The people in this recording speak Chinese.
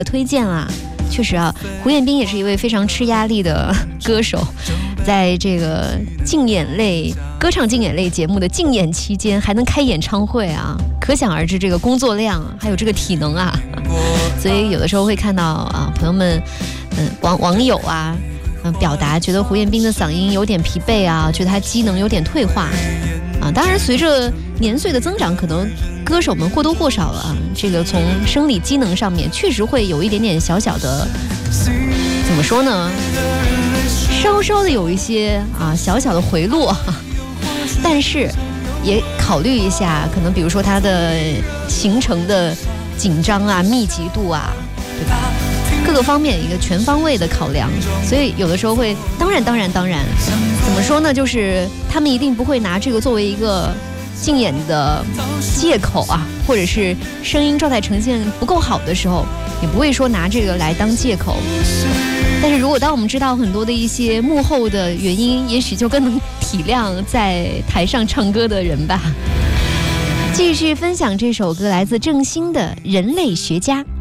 推荐啦。确实啊，胡彦斌也是一位非常吃压力的歌手，在这个歌唱竞演类节目的竞演期间还能开演唱会啊，可想而知这个工作量还有这个体能啊，所以有的时候会看到啊，朋友们，网友啊，表达觉得胡彦斌的嗓音有点疲惫啊，觉得他机能有点退化啊。当然，随着年岁的增长，可能歌手们或多或少啊，这个从生理机能上面确实会有一点点小小的，怎么说呢？稍稍的有一些小小的回落，但是也考虑一下，可能比如说它的行程的紧张啊、密集度啊，对吧？各个方面一个全方位的考量，所以有的时候会，当然，怎么说呢？就是他们一定不会拿这个作为一个竞演的借口啊，或者是声音状态呈现不够好的时候，也不会说拿这个来当借口。但是如果当我们知道很多的一些幕后的原因，也许就更能体谅在台上唱歌的人吧。继续分享这首歌，来自郑兴的《人类学家》。